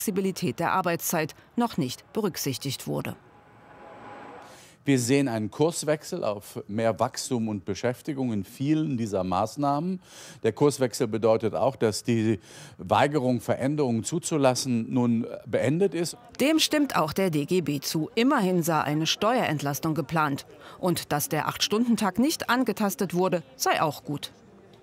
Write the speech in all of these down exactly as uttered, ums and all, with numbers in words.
Flexibilität der Arbeitszeit noch nicht berücksichtigt wurde. Wir sehen einen Kurswechsel auf mehr Wachstum und Beschäftigung in vielen dieser Maßnahmen. Der Kurswechsel bedeutet auch, dass die Weigerung, Veränderungen zuzulassen, nun beendet ist. Dem stimmt auch der D G B zu. Immerhin sei eine Steuerentlastung geplant. Und dass der Acht-Stunden-Tag nicht angetastet wurde, sei auch gut.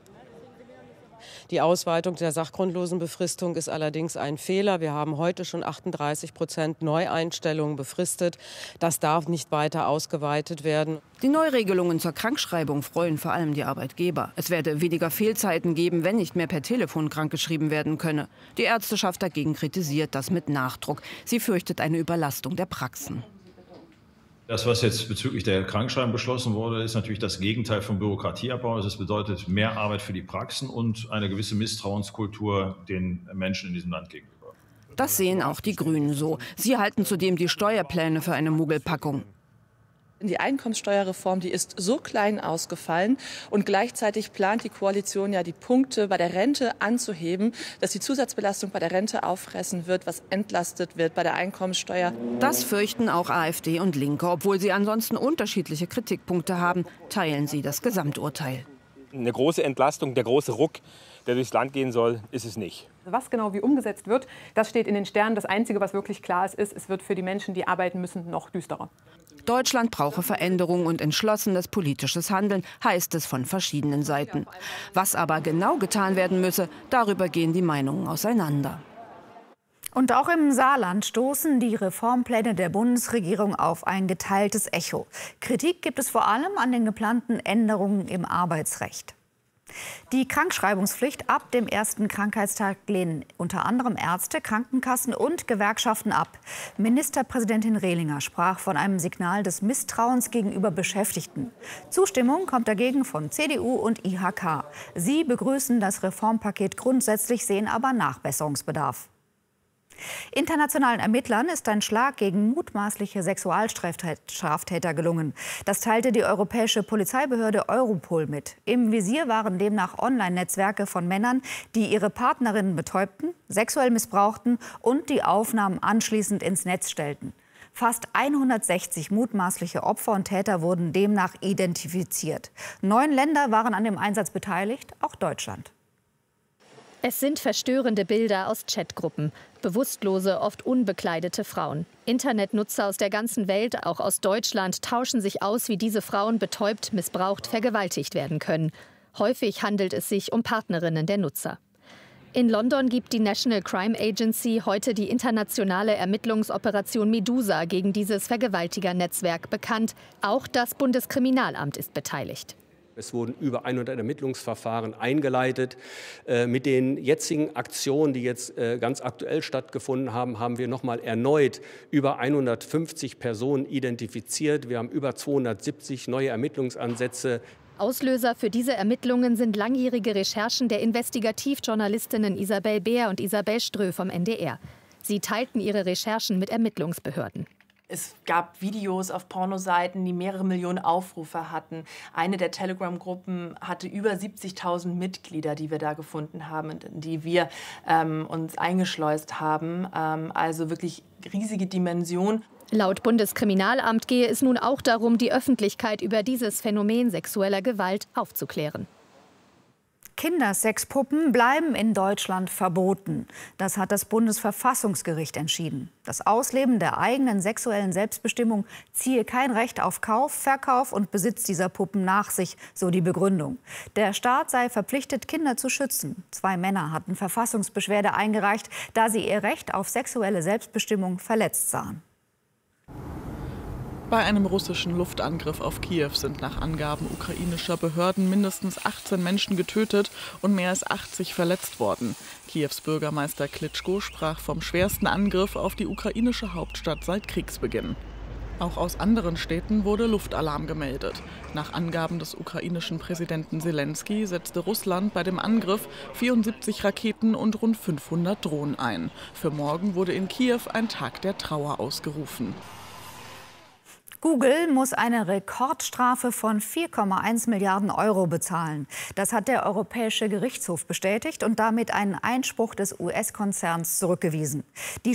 Die Ausweitung der Sachgrundlosenbefristung ist allerdings ein Fehler. Wir haben heute schon achtunddreißig Prozent Neueinstellungen befristet. Das darf nicht weiter ausgeweitet werden. Die Neuregelungen zur Krankschreibung freuen vor allem die Arbeitgeber. Es werde weniger Fehlzeiten geben, wenn nicht mehr per Telefon krankgeschrieben werden könne. Die Ärzteschaft dagegen kritisiert das mit Nachdruck. Sie fürchtet eine Überlastung der Praxen. Das, was jetzt bezüglich der Krankschreibung beschlossen wurde, ist natürlich das Gegenteil von Bürokratieabbau. Das bedeutet mehr Arbeit für die Praxen und eine gewisse Misstrauenskultur den Menschen in diesem Land gegenüber. Das sehen auch die Grünen so. Sie halten zudem die Steuerpläne für eine Mogelpackung. Die Einkommensteuerreform, die ist so klein ausgefallen und gleichzeitig plant die Koalition ja die Punkte bei der Rente anzuheben, dass die Zusatzbelastung bei der Rente auffressen wird, was entlastet wird bei der Einkommensteuer. Das fürchten auch AfD und Linke. Obwohl sie ansonsten unterschiedliche Kritikpunkte haben, teilen sie das Gesamturteil. Eine große Entlastung, der große Ruck, der durchs Land gehen soll, ist es nicht. Was genau wie umgesetzt wird, das steht in den Sternen. Das Einzige, was wirklich klar ist, ist, es wird für die Menschen, die arbeiten müssen, noch düsterer. Deutschland brauche Veränderung und entschlossenes politisches Handeln, heißt es von verschiedenen Seiten. Was aber genau getan werden müsse, darüber gehen die Meinungen auseinander. Und auch im Saarland stoßen die Reformpläne der Bundesregierung auf ein geteiltes Echo. Kritik gibt es vor allem an den geplanten Änderungen im Arbeitsrecht. Die Krankschreibungspflicht ab dem ersten Krankheitstag lehnen unter anderem Ärzte, Krankenkassen und Gewerkschaften ab. Ministerpräsidentin Rehlinger sprach von einem Signal des Misstrauens gegenüber Beschäftigten. Zustimmung kommt dagegen von C D U und I H K. Sie begrüßen das Reformpaket grundsätzlich, sehen aber Nachbesserungsbedarf. Internationalen Ermittlern ist ein Schlag gegen mutmaßliche Sexualstraftäter gelungen. Das teilte die europäische Polizeibehörde Europol mit. Im Visier waren demnach Online-Netzwerke von Männern, die ihre Partnerinnen betäubten, sexuell missbrauchten und die Aufnahmen anschließend ins Netz stellten. Fast hundertsechzig mutmaßliche Opfer und Täter wurden demnach identifiziert. Neun Länder waren an dem Einsatz beteiligt, auch Deutschland. Es sind verstörende Bilder aus Chatgruppen. Bewusstlose, oft unbekleidete Frauen. Internetnutzer aus der ganzen Welt, auch aus Deutschland, tauschen sich aus, wie diese Frauen betäubt, missbraucht, vergewaltigt werden können. Häufig handelt es sich um Partnerinnen der Nutzer. In London gibt die National Crime Agency heute die internationale Ermittlungsoperation Medusa gegen dieses Vergewaltigernetzwerk bekannt. Auch das Bundeskriminalamt ist beteiligt. Es wurden über hundert Ermittlungsverfahren eingeleitet. Mit den jetzigen Aktionen, die jetzt ganz aktuell stattgefunden haben, haben wir noch mal erneut über hundertfünfzig Personen identifiziert. Wir haben über zweihundertsiebzig neue Ermittlungsansätze. Auslöser für diese Ermittlungen sind langjährige Recherchen der Investigativjournalistinnen Isabel Beer und Isabel Strö vom N D R. Sie teilten ihre Recherchen mit Ermittlungsbehörden. Es gab Videos auf Pornoseiten, die mehrere Millionen Aufrufe hatten. Eine der Telegram-Gruppen hatte über siebzigtausend Mitglieder, die wir da gefunden haben und in die wir ähm, uns eingeschleust haben. Ähm, also wirklich riesige Dimension. Laut Bundeskriminalamt gehe es nun auch darum, die Öffentlichkeit über dieses Phänomen sexueller Gewalt aufzuklären. Kindersexpuppen bleiben in Deutschland verboten. Das hat das Bundesverfassungsgericht entschieden. Das Ausleben der eigenen sexuellen Selbstbestimmung ziehe kein Recht auf Kauf, Verkauf und Besitz dieser Puppen nach sich, so die Begründung. Der Staat sei verpflichtet, Kinder zu schützen. Zwei Männer hatten Verfassungsbeschwerde eingereicht, da sie ihr Recht auf sexuelle Selbstbestimmung verletzt sahen. Bei einem russischen Luftangriff auf Kiew sind nach Angaben ukrainischer Behörden mindestens achtzehn Menschen getötet und mehr als achtzig verletzt worden. Kiews Bürgermeister Klitschko sprach vom schwersten Angriff auf die ukrainische Hauptstadt seit Kriegsbeginn. Auch aus anderen Städten wurde Luftalarm gemeldet. Nach Angaben des ukrainischen Präsidenten Selenskyj setzte Russland bei dem Angriff vierundsiebzig Raketen und rund fünfhundert Drohnen ein. Für morgen wurde in Kiew ein Tag der Trauer ausgerufen. Google muss eine Rekordstrafe von vier Komma eins Milliarden Euro bezahlen. Das hat der Europäische Gerichtshof bestätigt und damit einen Einspruch des U S-Konzerns zurückgewiesen. Die